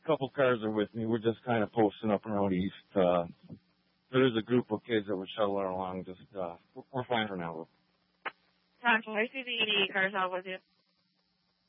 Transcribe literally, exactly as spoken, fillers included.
couple cars are with me. We're just kind of posting up around east. Uh, there's a group of kids that were shuttling along. Just uh, we're fine for now. Gotcha. I see the cars out with you.